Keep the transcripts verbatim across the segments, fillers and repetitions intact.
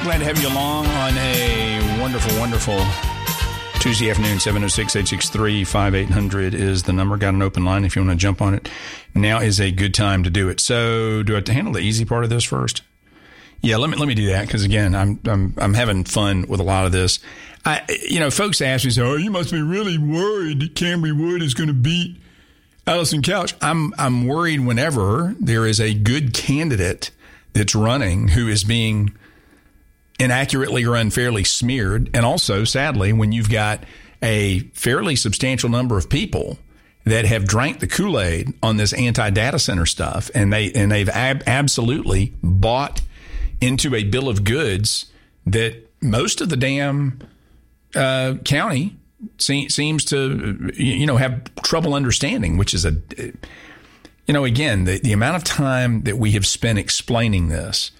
Glad to have you along on a wonderful, wonderful Tuesday afternoon. seven oh six, eight six three, five eight hundred is the number. Got an open line if you want to jump on it. Now is a good time to do it. So do I have to handle the easy part of this first? Yeah, let me let me do that because, again, I'm I'm I'm having fun with a lot of this. I, you know, folks ask me, say, "Oh, you must be really worried that Camry Wood is going to beat Allison Couch." I'm I'm worried whenever there is a good candidate that's running who is being inaccurately or unfairly smeared, and also, sadly, when you've got a fairly substantial number of people that have drank the Kool-Aid on this anti-data center stuff, and they and they've ab- absolutely bought into a bill of goods that most of the damn uh, county se- seems to, you know, have trouble understanding, which is a, you know, again, the, the amount of time that we have spent explaining this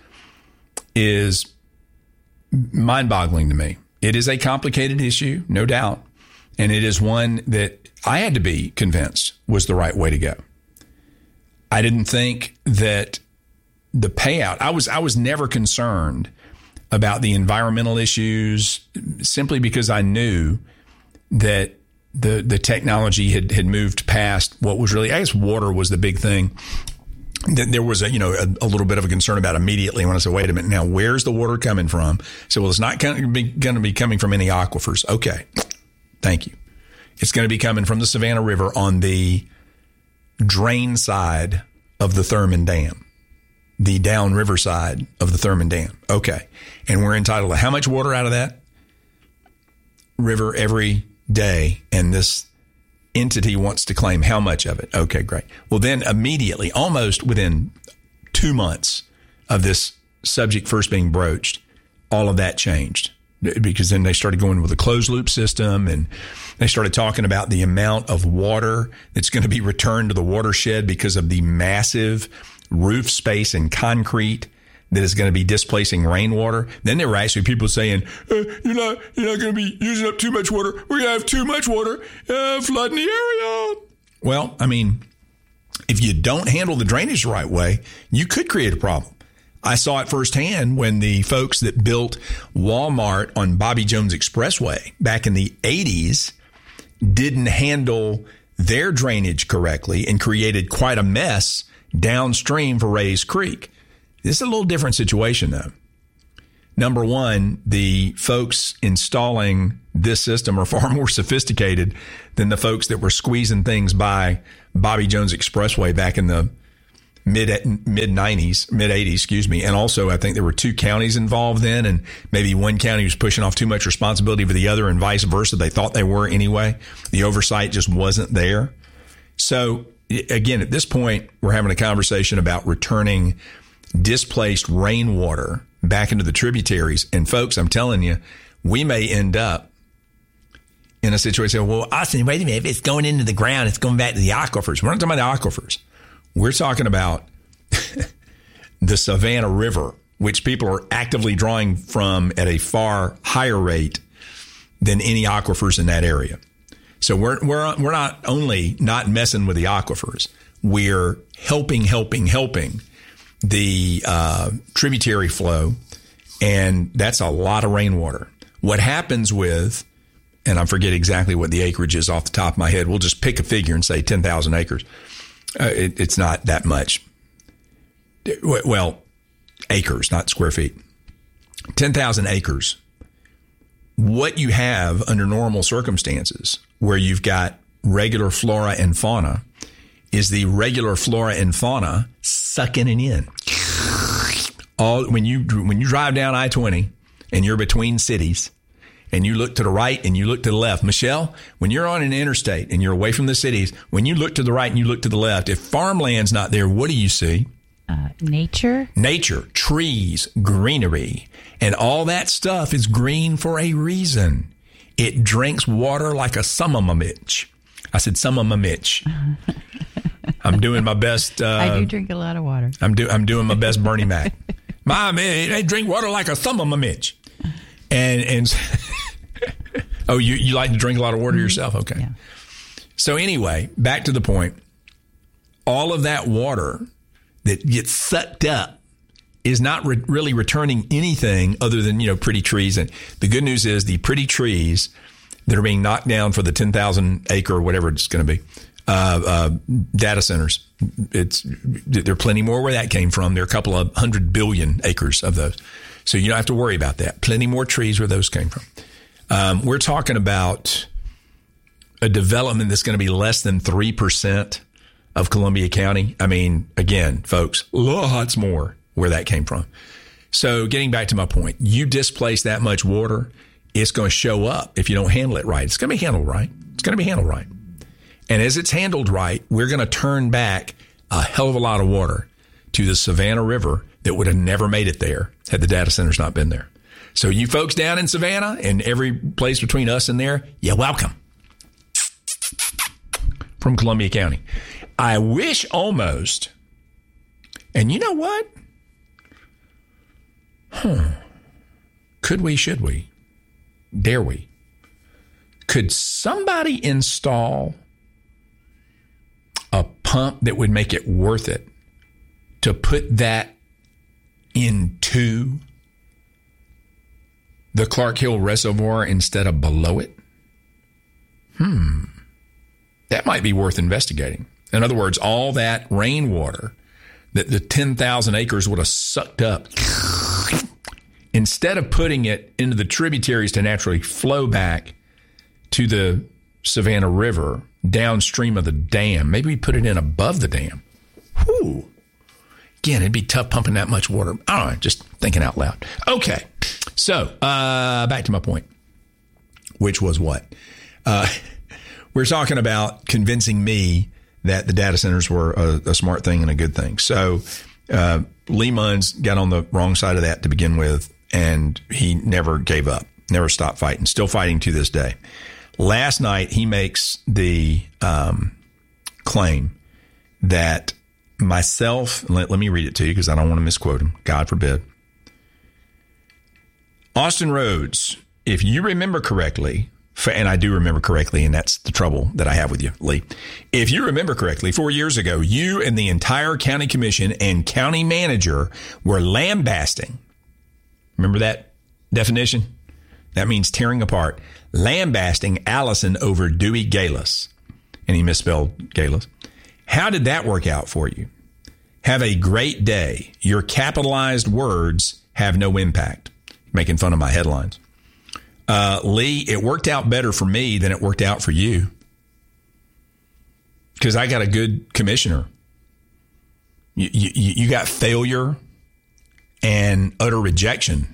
is mind-boggling to me. It is a complicated issue, no doubt, and it is one that I had to be convinced was the right way to go. I didn't think that the payout, I was I was never concerned about the environmental issues simply because I knew that the the technology had, had moved past what was really, I guess water was the big thing. There was a, you know, a, a little bit of a concern about immediately when I said, wait a minute, now where's the water coming from? So, well, it's not going to be, going to be coming from any aquifers. Okay. Thank you. It's going to be coming from the Savannah River on the drain side of the Thurman Dam, the downriver side of the Thurman Dam. Okay. And we're entitled to how much water out of that river every day? And this entity wants to claim how much of it. Okay, great. Well, then immediately, almost within two months of this subject first being broached, all of that changed, because then they started going with a closed loop system, and they started talking about the amount of water that's going to be returned to the watershed because of the massive roof space and concrete that is going to be displacing rainwater. Then there were actually people saying, uh, you're not you're not going to be using up too much water. We're going to have too much water uh, flooding the area. Well, I mean, if you don't handle the drainage the right way, you could create a problem. I saw it firsthand when the folks that built Walmart on Bobby Jones Expressway back in the eighties didn't handle their drainage correctly and created quite a mess downstream for Rays Creek. This is a little different situation, though. Number one, the folks installing this system are far more sophisticated than the folks that were squeezing things by Bobby Jones Expressway back in the mid mid nineties, mid eighties, excuse me. And also, I think there were two counties involved then, and maybe one county was pushing off too much responsibility for the other, and vice versa. They thought they were anyway. The oversight just wasn't there. So, again, at this point, we're having a conversation about returning displaced rainwater back into the tributaries. And folks, I'm telling you, we may end up in a situation, well, Austin, wait a minute, if it's going into the ground, it's going back to the aquifers. We're not talking about the aquifers. We're talking about the Savannah River, which people are actively drawing from at a far higher rate than any aquifers in that area. So we're we're we're not only not messing with the aquifers, we're helping, helping, helping the uh, tributary flow, and that's a lot of rainwater. What happens with, and I forget exactly what the acreage is off the top of my head, we'll just pick a figure and say ten thousand acres. Uh, it, it's not that much. Well, acres, not square feet. ten thousand acres. What you have under normal circumstances, where you've got regular flora and fauna, is the regular flora and fauna sucking it in. All when you when you drive down I twenty and you're between cities and you look to the right and you look to the left, Michelle, when you're on an interstate and you're away from the cities, when you look to the right and you look to the left, if farmland's not there, what do you see? Uh, nature. Nature, trees, greenery, and all that stuff is green for a reason. It drinks water like a summer-ma-mitch. I said summer-ma-mitch. I'm doing my best. Uh, I do drink a lot of water. I'm, do, I'm doing my best Bernie Mac. Mom, they drink water like a summer-ma-mitch. And, and oh, you, you like to drink a lot of water mm-hmm. yourself? Okay. Yeah. So anyway, back to the point. All of that water that gets sucked up is not re- really returning anything other than, you know, pretty trees. And the good news is the pretty trees that are being knocked down for the ten thousand acre, whatever it's going to be, uh, uh, data centers. It's, there are plenty more where that came from. There are a couple of hundred billion acres of those. So you don't have to worry about that. Plenty more trees where those came from. Um, we're talking about a development that's going to be less than three percent of Columbia County. I mean, again, folks, lots more where that came from. So getting back to my point, you displace that much water, it's going to show up if you don't handle it right. It's going to be handled right. It's going to be handled right. And as it's handled right, we're going to turn back a hell of a lot of water to the Savannah River that would have never made it there had the data centers not been there. So you folks down in Savannah and every place between us and there, you're welcome. From Columbia County. I wish almost, and you know what? Hmm. Could we, should we, dare we? Could somebody install a pump that would make it worth it to put that into the Clark Hill Reservoir instead of below it? Hmm. That might be worth investigating. In other words, all that rainwater that the ten thousand acres would have sucked up, instead of putting it into the tributaries to naturally flow back to the Savannah River downstream of the dam, maybe we put it in above the dam. Whew. Again, it'd be tough pumping that much water. I don't know, just thinking out loud. Okay, so uh, back to my point, which was what? Uh, we're talking about convincing me that the data centers were a, a smart thing and a good thing. So uh, Lee Munns got on the wrong side of that to begin with, and he never gave up, never stopped fighting, still fighting to this day. Last night, he makes the um, claim that myself, let, let me read it to you because I don't want to misquote him, God forbid. Austin Rhodes, if you remember correctly, and I do remember correctly, and that's the trouble that I have with you, Lee. If you remember correctly, four years ago, you and the entire county commission and county manager were lambasting. Remember that definition? That means tearing apart. Lambasting Allison over Dewey Galis. And he misspelled Galis. How did that work out for you? Have a great day. Your capitalized words have no impact. Making fun of my headlines. Uh, Lee, it worked out better for me than it worked out for you. Because I got a good commissioner. You, you, you got failure and utter rejection.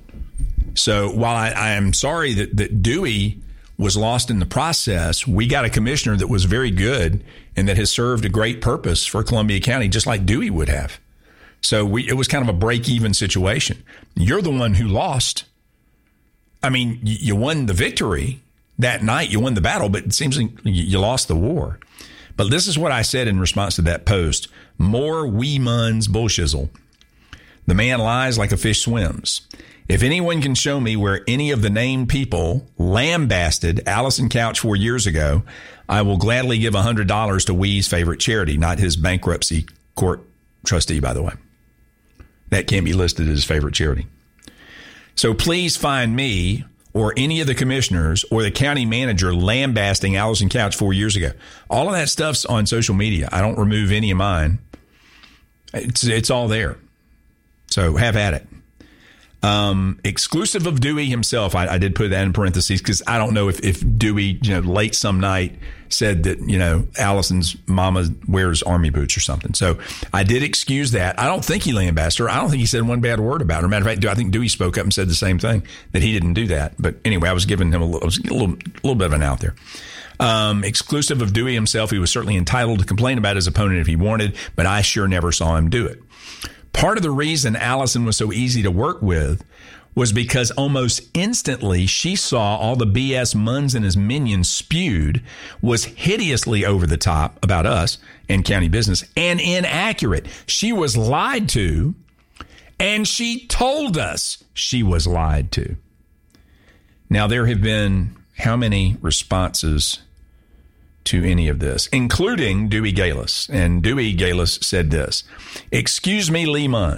So while I, I am sorry that, that Dewey was lost in the process, we got a commissioner that was very good and that has served a great purpose for Columbia County, just like Dewey would have. So we, it was kind of a break-even situation. You're the one who lost. I mean, you won the victory that night. You won the battle, but it seems like you lost the war. But this is what I said in response to that post. More wee Munns bullshizzle. The man lies like a fish swims. If anyone can show me where any of the named people lambasted Allison Couch four years ago, I will gladly give one hundred dollars to Wee's favorite charity, not his bankruptcy court trustee, by the way. That can't be listed as his favorite charity. So please find me or any of the commissioners or the county manager lambasting Allison Couch four years ago. All of that stuff's on social media. I don't remove any of mine. It's, it's all there. So have at it. Um, exclusive of Dewey himself, I, I did put that in parentheses because I don't know if, if Dewey, you know, late some night said that, you know, Allison's mama wears army boots or something. So I did excuse that. I don't think he lambasted her. I don't think he said one bad word about her. Matter of fact, I think Dewey spoke up and said the same thing, that he didn't do that. But anyway, I was giving him a little, a little, a little bit of an out there. Um, exclusive of Dewey himself, he was certainly entitled to complain about his opponent if he wanted, but I sure never saw him do it. Part of the reason Allison was so easy to work with was because almost instantly she saw all the B S Munns and his minions spewed was hideously over the top about us and county business and inaccurate. She was lied to, and she told us she was lied to. Now, there have been how many responses to any of this, including Dewey Galis. And Dewey Galis said this: "Excuse me, Lee Munns.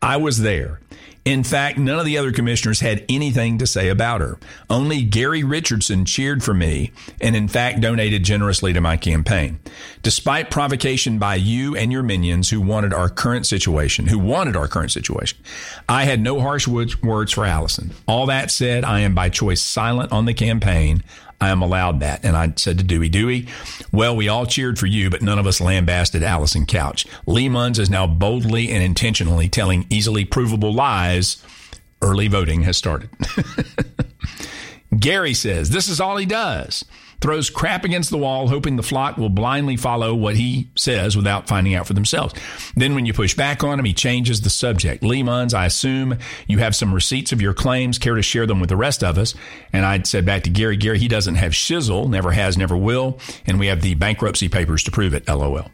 I was there. In fact, none of the other commissioners had anything to say about her. Only Gary Richardson cheered for me and, in fact, donated generously to my campaign. Despite provocation by you and your minions who wanted our current situation, who wanted our current situation, I had no harsh words for Allison. All that said, I am by choice silent on the campaign. I am allowed that. And I said to Dewey, Dewey, well, we all cheered for you, but none of us lambasted Allison Couch. Lee Munns is now boldly and intentionally telling easily provable lies. Early voting has started. Gary says this is all he does. Throws crap against the wall, hoping the flock will blindly follow what he says without finding out for themselves. Then when you push back on him, he changes the subject. Lee Munns, I assume you have some receipts of your claims. Care to share them with the rest of us? And I said back to Gary, Gary, he doesn't have shizzle, never has, never will. And we have the bankruptcy papers to prove it, LOL.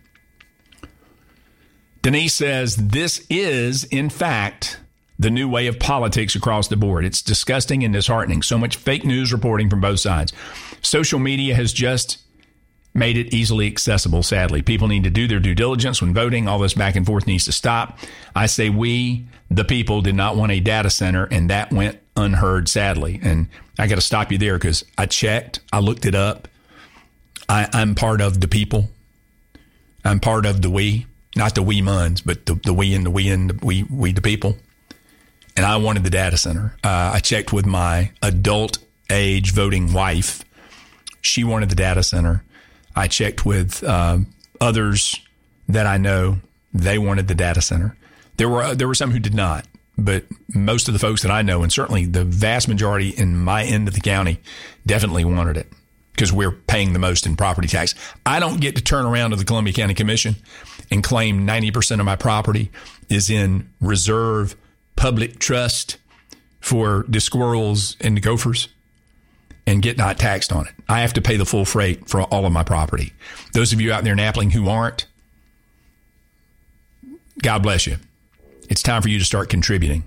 Denise says this is, in fact, the new way of politics across the board. It's disgusting and disheartening. So much fake news reporting from both sides. Social media has just made it easily accessible, sadly. People need to do their due diligence when voting. All this back and forth needs to stop. I say we, the people, did not want a data center, and that went unheard, sadly. And I got to stop you there because I checked. I looked it up. I, I'm part of the people. I'm part of the we. Not the we Munns, but the, the we and the we and the we, we the people. And I wanted the data center. Uh, I checked with my adult age voting wife. She wanted the data center. I checked with uh, others that I know. They wanted the data center. There were there were some who did not, but most of the folks that I know, and certainly the vast majority in my end of the county, definitely wanted it because we're paying the most in property tax. I don't get to turn around to the Columbia County Commission and claim ninety percent of my property is in reserve public trust for the squirrels and the gophers and get not taxed on it. I have to pay the full freight for all of my property. Those of you out there in Appling who aren't, God bless you. It's time for you to start contributing.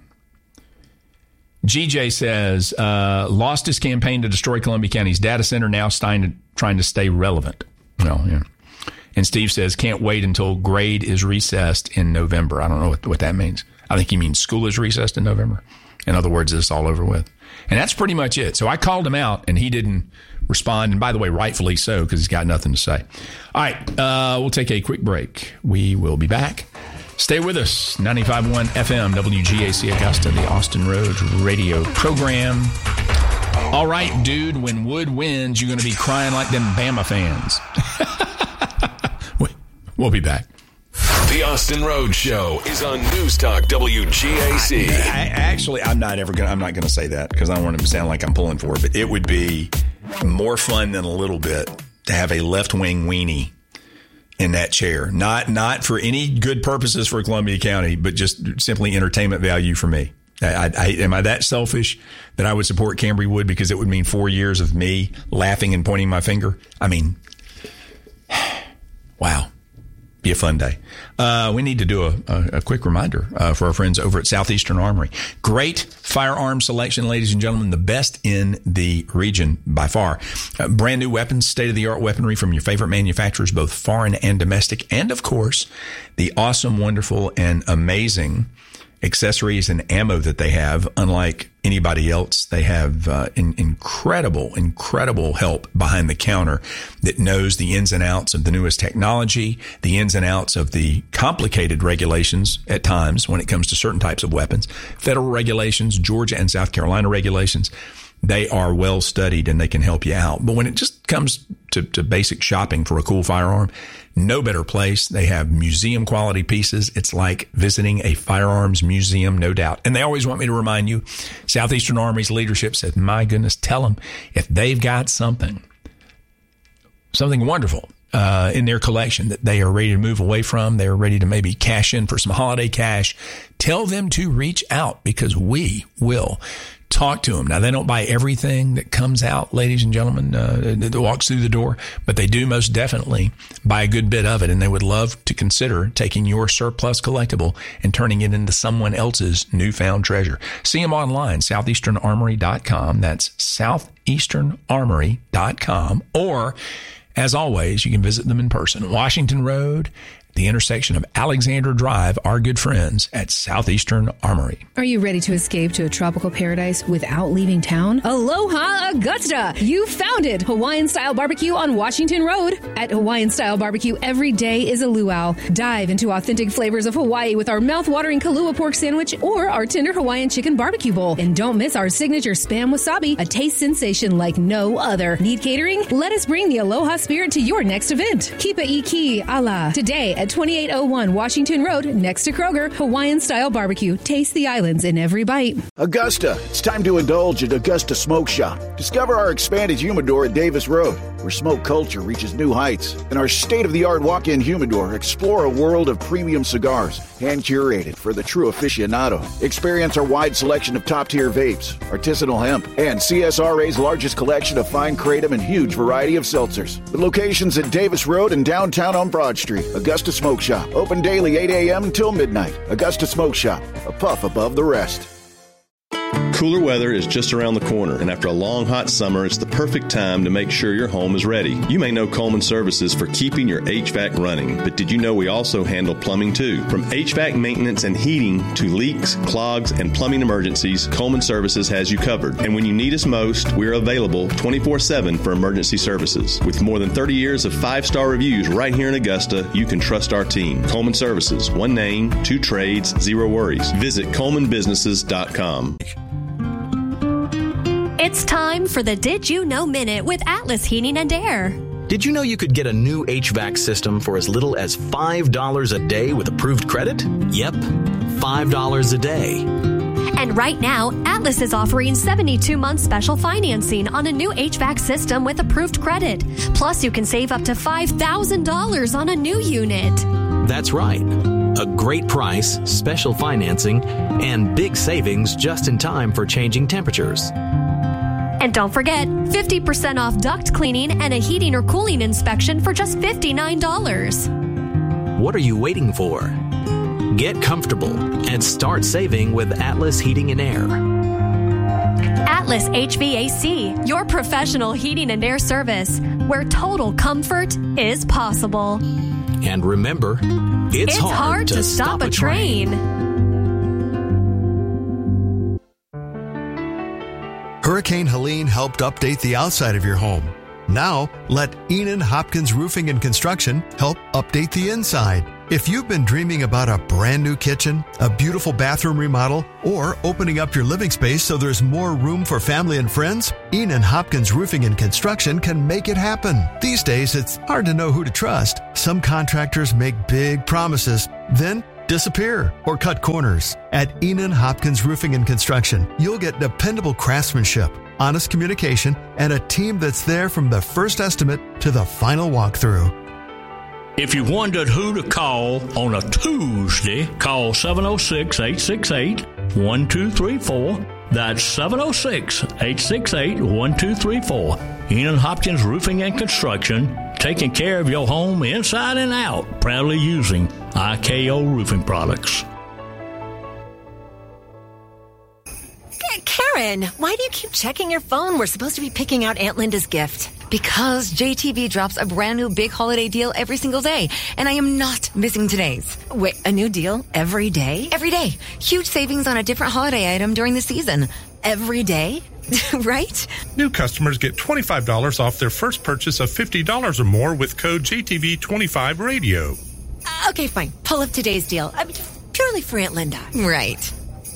G J says, uh, lost his campaign to destroy Columbia County's data center, now trying to stay relevant. Well, yeah. And Steve says, can't wait until grade is recessed in November. I don't know what, what that means. I think he means school is recessed in November. In other words, it's all over with. And that's pretty much it. So I called him out, and he didn't respond. And by the way, rightfully so, because he's got nothing to say. All right, uh, we'll take a quick break. We will be back. Stay with us. ninety-five point one F M, W G A C Augusta, the Austin Road radio program. All right, dude, when Wood wins, you're going to be crying like them Bama fans. We'll be back. The Austin Road Show is on News Talk W G A C. I, I, actually, I'm not ever going. I'm not going to say that because I don't want to sound like I'm pulling for it. But it would be more fun than a little bit to have a left wing weenie in that chair. Not not for any good purposes for Columbia County, but just simply entertainment value for me. I, I, am I that selfish that I would support Cambry Wood because it would mean four years of me laughing and pointing my finger? I mean, wow. Be a fun day. Uh, we need to do a, a, a quick reminder uh, for our friends over at Southeastern Armory. Great firearm selection, ladies and gentlemen, the best in the region by far. Uh, brand new weapons, state-of-the-art weaponry from your favorite manufacturers, both foreign and domestic, and of course, the awesome, wonderful, and amazing accessories and ammo that they have. Unlike anybody else, they have uh, in, incredible, incredible help behind the counter that knows the ins and outs of the newest technology, the ins and outs of the complicated regulations at times when it comes to certain types of weapons, federal regulations, Georgia and South Carolina regulations. They are well studied and they can help you out. But when it just comes to, to basic shopping for a cool firearm, no better place. They have museum quality pieces. It's like visiting a firearms museum, no doubt. And they always want me to remind you, Southeastern Armory's leadership says, my goodness, tell them if they've got something, something wonderful uh, in their collection that they are ready to move away from, they're ready to maybe cash in for some holiday cash, tell them to reach out because we will talk to them. Now, they don't buy everything that comes out, ladies and gentlemen, uh, that walks through the door, but they do most definitely buy a good bit of it, and they would love to consider taking your surplus collectible and turning it into someone else's newfound treasure. See them online, southeastern armory dot com. That's southeastern armory dot com. Or, as always, you can visit them in person. Washington Road, the intersection of Alexander Drive, our good friends at Southeastern Armory. Are you ready to escape to a tropical paradise without leaving town? Aloha Augusta! You found it! Hawaiian-style barbecue on Washington Road. At Hawaiian-style barbecue, every day is a luau. Dive into authentic flavors of Hawaii with our mouth-watering Kalua pork sandwich or our tender Hawaiian chicken barbecue bowl. And don't miss our signature Spam Wasabi, a taste sensation like no other. Need catering? Let us bring the Aloha spirit to your next event. Kipa Iki Ala. Today at twenty-eight oh one Washington Road, next to Kroger, Hawaiian-style barbecue. Taste the islands in every bite. Augusta, it's time to indulge at Augusta Smoke Shop. Discover our expanded humidor at Davis Road, where smoke culture reaches new heights. And our state-of-the-art walk-in humidor, explore a world of premium cigars, hand-curated for the true aficionado. Experience our wide selection of top-tier vapes, artisanal hemp, and C S R A's largest collection of fine kratom and huge variety of seltzers. With locations at Davis Road and downtown on Broad Street, Augusta Smoke Shop. Open daily eight a.m. until midnight. Augusta Smoke Shop, a puff above the rest. Cooler weather is just around the corner, and after a long, hot summer, it's the perfect time to make sure your home is ready. You may know Coleman Services for keeping your H V A C running, but did you know we also handle plumbing too? From H V A C maintenance and heating to leaks, clogs, and plumbing emergencies, Coleman Services has you covered. And when you need us most, we're available twenty-four seven for emergency services. With more than thirty years of five-star reviews right here in Augusta, you can trust our team. Coleman Services, one name, two trades, zero worries. Visit coleman businesses dot com. It's time for the Did You Know Minute with Atlas Heating and Air. Did you know you could get a new H V A C system for as little as five dollars a day with approved credit? Yep, five dollars a day. And right now, Atlas is offering seventy-two month special financing on a new H V A C system with approved credit. Plus, you can save up to five thousand dollars on a new unit. That's right. A great price, special financing, and big savings just in time for changing temperatures. And don't forget, fifty percent off duct cleaning and a heating or cooling inspection for just fifty-nine dollars. What are you waiting for? Get comfortable and start saving with Atlas Heating and Air. Atlas H V A C, your professional heating and air service, where total comfort is possible. And remember, it's, it's hard, hard to, to stop, stop a train. train. Hurricane Helene helped update the outside of your home. Now, let Enan Hopkins Roofing and Construction help update the inside. If you've been dreaming about a brand new kitchen, a beautiful bathroom remodel, or opening up your living space so there's more room for family and friends, Enan Hopkins Roofing and Construction can make it happen. These days, it's hard to know who to trust. Some contractors make big promises, then disappear or cut corners. At Enan Hopkins Roofing and Construction, you'll get dependable craftsmanship, honest communication, and a team that's there from the first estimate to the final walkthrough. If you wondered who to call on a Tuesday, call seven oh six, eight six eight, one two three four. That's seven oh six, eight six eight, one two three four. Enan Hopkins Roofing and Construction, taking care of your home inside and out, proudly using I K O roofing products. Karen, why do you keep checking your phone? We're supposed to be picking out Aunt Linda's gift. Because J T B drops a brand new big holiday deal every single day, and I am not missing today's. Wait, a new deal every day? Every day. Huge savings on a different holiday item during the season. Every day? Right? New customers get twenty-five dollars off their first purchase of fifty dollars or more with code J T B twenty-five radio. Uh, okay, fine. Pull up today's deal. I mean, purely for Aunt Linda. Right.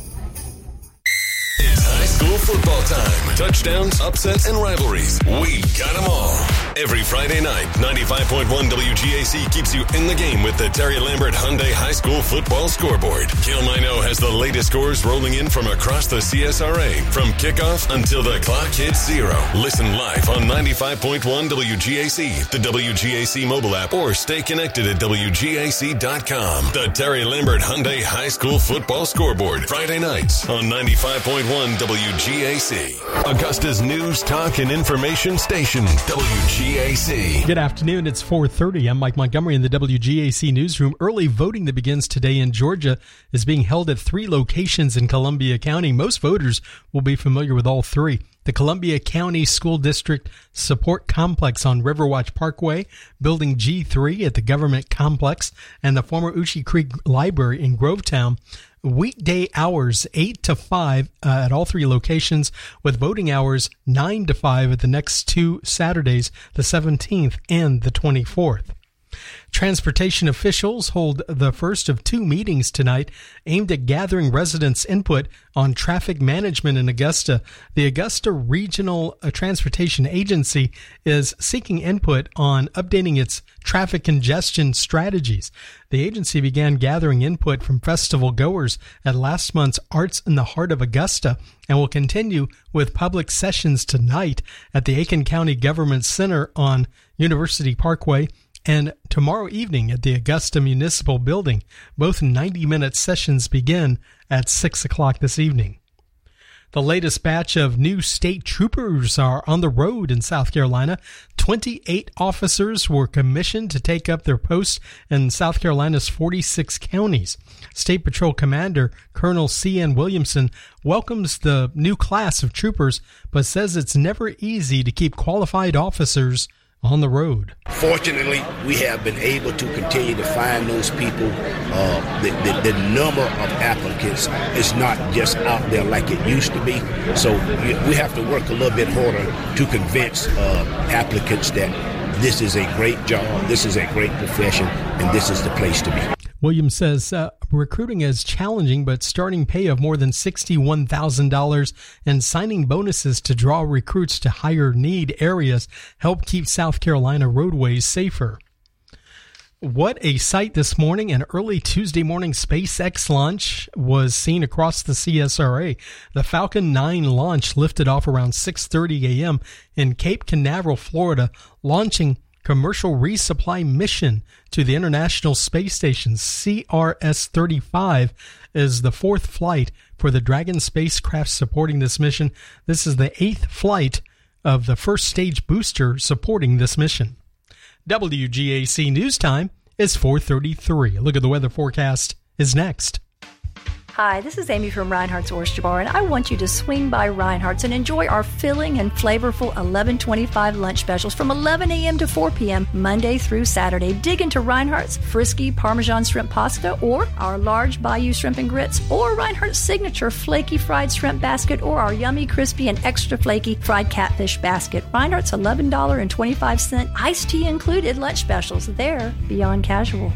It's high school football time. Touchdowns, upsets, and rivalries. We got them all. Every Friday night, ninety-five point one W G A C keeps you in the game with the Terry Lambert Hyundai High School Football Scoreboard. Kale Mino has the latest scores rolling in from across the C S R A, from kickoff until the clock hits zero. Listen live on ninety-five point one W G A C, the W G A C mobile app, or stay connected at W G A C dot com. The Terry Lambert Hyundai High School Football Scoreboard. Friday nights on ninety-five point one W G A C. Augusta's news, talk, and information station, W G A C. Good afternoon. It's four thirty. I'm Mike Montgomery in the W G A C newsroom. Early voting that begins today in Georgia is being held at three locations in Columbia County. Most voters will be familiar with all three. the Columbia County School District Support Complex on Riverwatch Parkway, Building G three at the Government Complex, and the former Uchee Creek Library in Grovetown. Weekday hours eight to five uh, at all three locations, with voting hours nine to five at the next two Saturdays, the seventeenth and the twenty-fourth. Transportation officials hold the first of two meetings tonight aimed at gathering residents' input on traffic management in Augusta. The Augusta Regional Transportation Agency is seeking input on updating its traffic congestion strategies. The agency began gathering input from festival goers at last month's Arts in the Heart of Augusta and will continue with public sessions tonight at the Aiken County Government Center on University Parkway and tomorrow evening at the Augusta Municipal Building. Both ninety-minute sessions begin at six o'clock this evening. The latest batch of new state troopers are on the road in South Carolina. twenty-eight officers were commissioned to take up their posts in South Carolina's forty-six counties. State Patrol Commander Colonel C N Williamson welcomes the new class of troopers, but says it's never easy to keep qualified officers on the road. Fortunately, we have been able to continue to find those people. Uh, the, the, the number of applicants is not just out there like it used to be. So we have to work a little bit harder to convince uh, applicants that this is a great job, this is a great profession, and this is the place to be. Williams says uh, recruiting is challenging, but starting pay of more than sixty-one thousand dollars and signing bonuses to draw recruits to higher need areas help keep South Carolina roadways safer. What a sight this morning. An early Tuesday morning SpaceX launch was seen across the C S R A. The Falcon nine launch lifted off around six thirty a.m. in Cape Canaveral, Florida, launching commercial resupply mission to the International Space Station. C R S thirty-five is the fourth flight for the Dragon spacecraft supporting this mission. This is the eighth flight of the first stage booster supporting this mission. W G A C News Time is four thirty-three. A look at the weather forecast is next. Hi, this is Amy from Reinhardt's Oyster Bar, and I want you to swing by Reinhardt's and enjoy our filling and flavorful eleven twenty-five lunch specials from eleven a.m. to four p.m. Monday through Saturday. Dig into Reinhardt's Frisky Parmesan Shrimp Pasta, or our large Bayou Shrimp and Grits, or Reinhardt's Signature Flaky Fried Shrimp Basket, or our Yummy Crispy and Extra Flaky Fried Catfish Basket. Reinhardt's eleven twenty-five iced tea included lunch specials. They're beyond casual.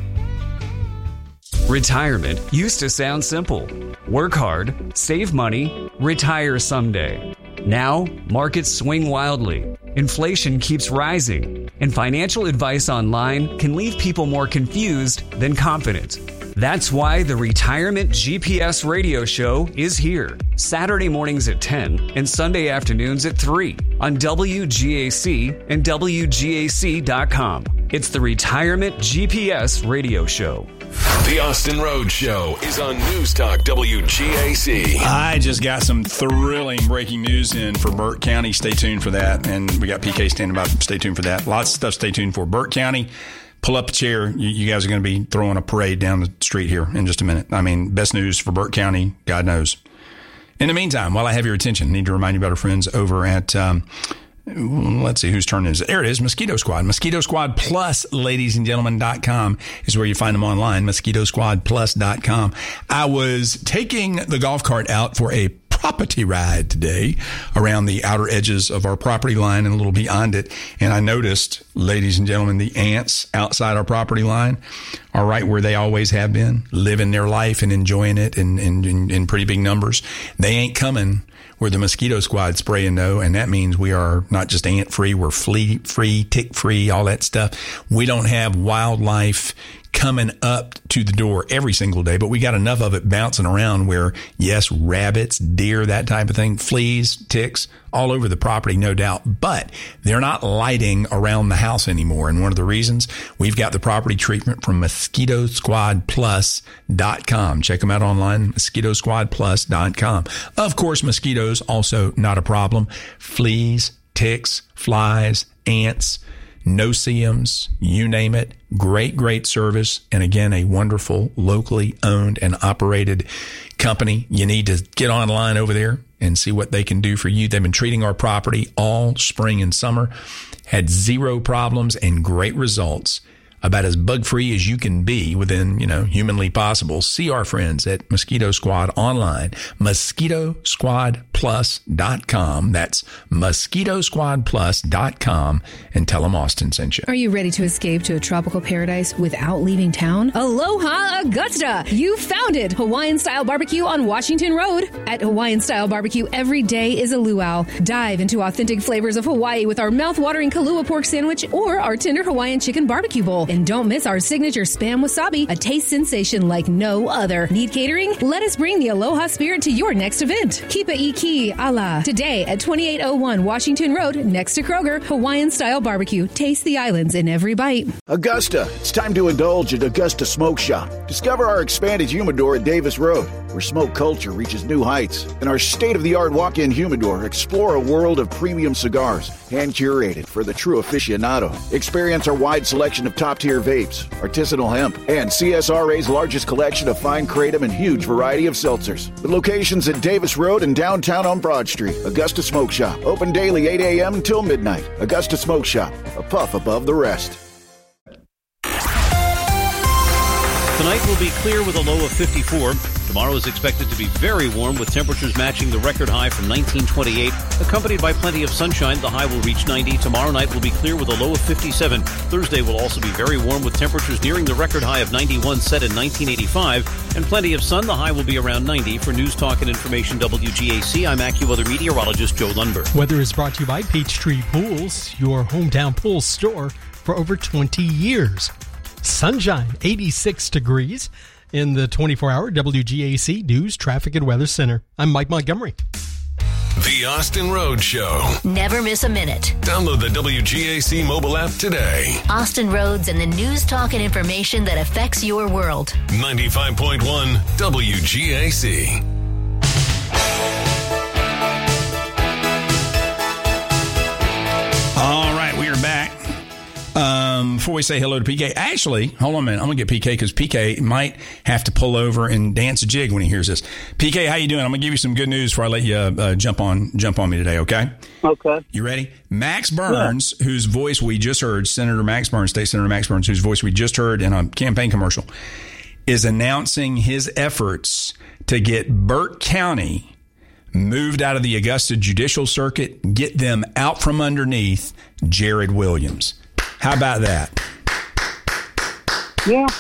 Retirement used to sound simple. Work hard, save money, retire someday. Now, markets swing wildly. Inflation keeps rising, and financial advice online can leave people more confused than confident. That's why the Retirement G P S radio show is here. Saturday mornings at ten and Sunday afternoons at three on W G A C and W G A C dot com. It's the Retirement G P S radio show. The Austin Road Show is on News Talk W G A C. I just got some thrilling breaking news in for Burke County. Stay tuned for that. And we got P K standing by. Stay tuned for that. Lots of stuff. Stay tuned for Burke County. Pull up a chair. You, you guys are going to be throwing a parade down the street here in just a minute. I mean, best news for Burke County, God knows. In the meantime, while I have your attention, I need to remind you about our friends over at, um, let's see, whose turn is it? There it is, Mosquito Squad. Mosquito Squad Plus, ladies and gentlemen, dot com is where you find them online, mosquito squad plus dot com. I was taking the golf cart out for a property ride today around the outer edges of our property line and a little beyond it. And I noticed, ladies and gentlemen, the ants outside our property line are right where they always have been, living their life and enjoying it in, in, in, in pretty big numbers. They ain't coming where the Mosquito Squad spray and no, and that means we are not just ant free, we're flea free, tick free, all that stuff. We don't have wildlife coming up to the door every single day, but we got enough of it bouncing around where, yes, rabbits, deer, that type of thing, fleas, ticks, all over the property, no doubt, but they're not lighting around the house anymore. And one of the reasons, we've got the property treatment from mosquito squad plus dot com. Check them out online, mosquito squad plus dot com. Of course, mosquitoes also not a problem. Fleas, ticks, flies, ants, no-see-ums, you name it. Great, great service. And again, a wonderful locally owned and operated company. You need to get online over there and see what they can do for you. They've been treating our property all spring and summer, had zero problems and great results. About as bug-free as you can be within, you know, humanly possible. See our friends at Mosquito Squad online, mosquito squad plus dot com. That's mosquito squad plus dot com, and tell them Austin sent you. Are you ready to escape to a tropical paradise without leaving town? Aloha Augusta! You found it! Hawaiian-style barbecue on Washington Road. At Hawaiian-style barbecue, every day is a luau. Dive into authentic flavors of Hawaii with our mouth-watering Kalua pork sandwich or our tender Hawaiian chicken barbecue bowl. And don't miss our signature Spam Wasabi, a taste sensation like no other. Need catering? Let us bring the Aloha spirit to your next event. Kipa Iki Ala. Today at twenty-eight oh one Washington Road, next to Kroger, Hawaiian-style barbecue. Taste the islands in every bite. Augusta, it's time to indulge at Augusta Smoke Shop. Discover our expanded humidor at Davis Road, where smoke culture reaches new heights. And our state-of-the-art walk-in humidor, explore a world of premium cigars, hand-curated for the true aficionado. Experience our wide selection of top-tier vapes, artisanal hemp, and C S R A's largest collection of fine kratom and huge variety of seltzers. With locations at Davis Road and downtown on Broad Street. Augusta Smoke Shop, open daily eight a.m. until midnight. Augusta Smoke Shop, a puff above the rest. Tonight will be clear with a low of fifty-four. Tomorrow is expected to be very warm with temperatures matching the record high from nineteen twenty-eight. Accompanied by plenty of sunshine, the high will reach ninety. Tomorrow night will be clear with a low of fifty-seven. Thursday will also be very warm with temperatures nearing the record high of ninety-one set in nineteen eighty-five. And plenty of sun, the high will be around ninety. For News Talk and Information W G A C, I'm AccuWeather meteorologist Joe Lundberg. Weather is brought to you by Peachtree Pools, your hometown pool store for over twenty years. Sunshine, eighty-six degrees in the twenty-four hour W G A C News, Traffic, and Weather Center. I'm Mike Montgomery. The Austin Road Show. Never miss a minute. Download the W G A C mobile app today. Austin Roads and the news, talk, and information that affects your world. ninety-five point one W G A C. All right, we are back. Um, before we say hello to P K, actually, hold on a minute. I'm going to get P K because P K might have to pull over and dance a jig when he hears this. P K, how you doing? I'm going to give you some good news before I let you uh, jump on jump on me today, okay? Okay. You ready? Max Burns, yeah. whose voice we just heard, Senator Max Burns, State Senator Max Burns, whose voice we just heard in a campaign commercial, is announcing his efforts to get Burke County moved out of the Augusta Judicial Circuit, get them out from underneath Jared Williams. How about that? Yeah.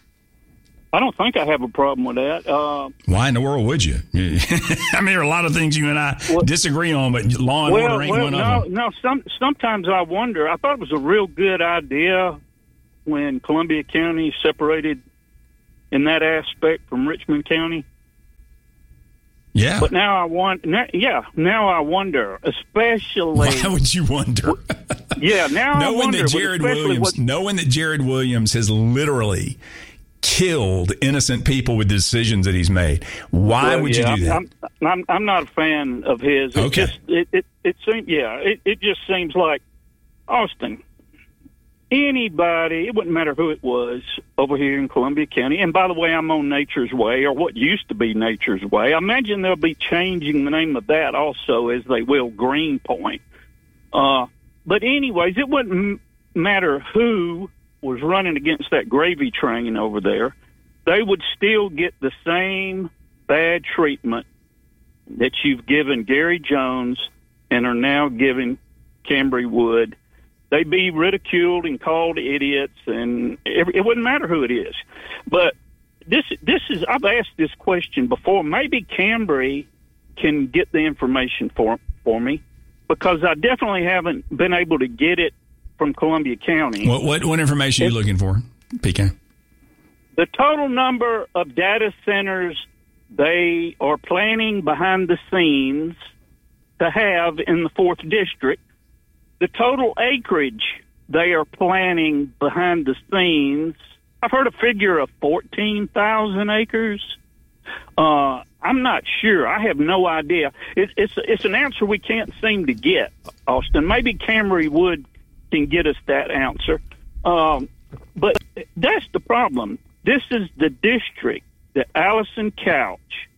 I don't think I have a problem with that. Uh, Why in the world would you? I mean, there are a lot of things you and I well, disagree on, but law and well, order ain't well, one no, of them. No, some, sometimes I wonder. I thought it was a real good idea when Columbia County separated in that aspect from Richmond County. Yeah. But now I want, now, yeah, now I wonder, especially. Why would you wonder? Yeah, now knowing I wonder. That Jared Williams, what, knowing that Jared Williams has literally killed innocent people with decisions that he's made. Why well, would yeah, you do that? I'm, I'm, I'm not a fan of his. It okay. Just, it, it, it seems, yeah, it, it just seems like Austin. Anybody, it wouldn't matter who it was over here in Columbia County. And by the way, I'm on Nature's Way, or what used to be Nature's Way. I imagine they'll be changing the name of that also, as they will Greenpoint. Uh, but anyways, it wouldn't m- matter who was running against that gravy train over there. They would still get the same bad treatment that you've given Gary Jones and are now giving Cambry Wood. They'd be ridiculed and called idiots, and it, it wouldn't matter who it is. But this, this is, I've asked this question before. Maybe Cambry can get the information for for me, because I definitely haven't been able to get it from Columbia County. What what, what information are you looking for, P K? The total number of data centers they are planning behind the scenes to have in the fourth district. The total acreage they are planning behind the scenes, I've heard a figure of fourteen thousand acres. Uh, I'm not sure. I have no idea. It, it's it's an answer we can't seem to get, Austin. Maybe Cambry Wood can get us that answer. Um, but that's the problem. This is the district that Allison Couch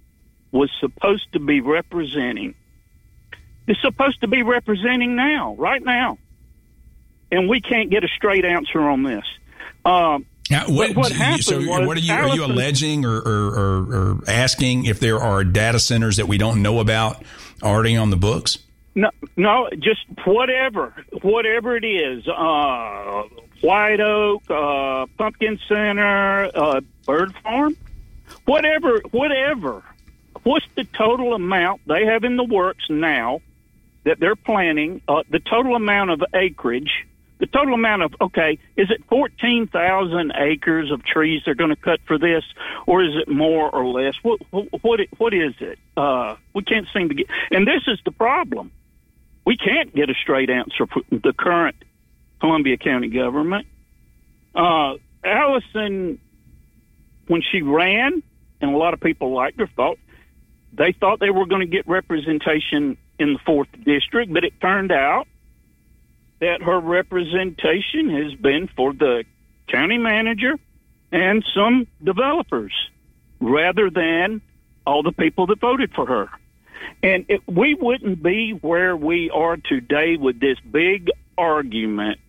was supposed to be representing is supposed to be representing now, right now. And we can't get a straight answer on this. Um, now, what, what happened so was what are you, Allison, are you alleging or, or, or, or asking if there are data centers that we don't know about already on the books? No, no, just whatever, whatever it is. Uh, White Oak, uh, Pumpkin Center, uh, Bird Farm, whatever, whatever. What's the total amount they have in the works now that they're planning? Uh, the total amount of acreage, the total amount of, okay, is it fourteen thousand acres of trees they're going to cut for this, or is it more or less? What, what, what is it? Uh, we can't seem to get, and this is the problem. We can't get a straight answer from the current Columbia County government. Uh, Allison, when she ran, and a lot of people liked her, thought they thought they were going to get representation in the fourth district, but it turned out that her representation has been for the county manager and some developers rather than all the people that voted for her. And it, we wouldn't be where we are today with this big argument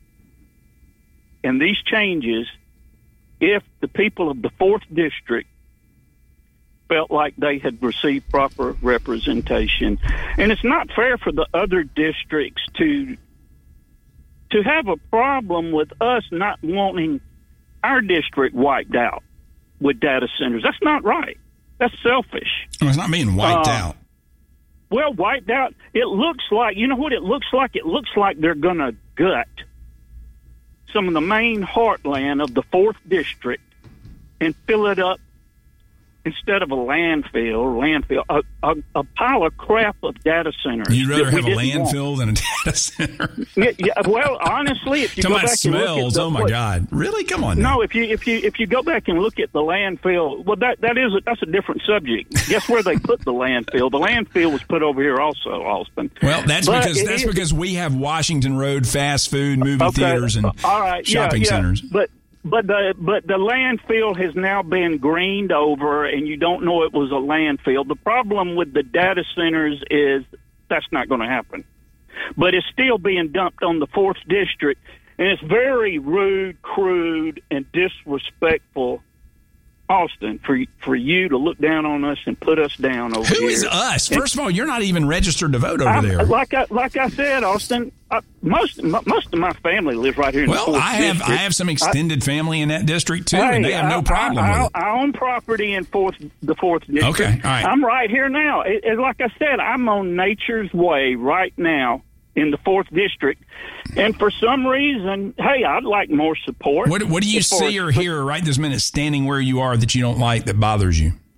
and these changes if the people of the fourth district felt like they had received proper representation. And it's not fair for the other districts to to have a problem with us not wanting our district wiped out with data centers. That's not right. That's selfish. Well, it's not being wiped uh, out. Well, wiped out, it looks like, you know what it looks like? It looks like they're going to gut some of the main heartland of the fourth district and fill it up instead of a landfill, landfill, a, a, a pile of crap of data centers. You'd rather that we have a didn't landfill want. than a data center. yeah, yeah, well, honestly, if you Talking go about back and look at smells, the, oh my what- God. Really? Come on now. No, if you if you if you go back and look at the landfill, well, that that is a, that's a different subject. Guess where they put the landfill? The landfill was put over here also, Austin. Well, that's But because it that's is- because we have Washington Road fast food, movie Okay, theaters, and all right, yeah, shopping yeah. centers. But but the but the landfill has now been greened over, and you don't know it was a landfill. The problem with the data centers is that's not going to happen. But it's still being dumped on the fourth district, and it's very rude, crude, and disrespectful, Austin, for for you to look down on us and put us down over Who here. is us? First of all, you're not even registered to vote over I'm- there. Like I like I said, Austin, I, most m- most of my family lives right here in the Well, fourth I have district. I have some I- extended family in that district too, Hey, and they have no I- problem I, with it. I, I own property in fourth, the fourth district. Okay, all right. I'm right here now. It, it, like I said, I'm on Nature's Way right now in the fourth district, and for some reason, hey, I'd like more support. What what do you as far see as- or hear right this minute, standing where you are, that you don't like, that bothers you?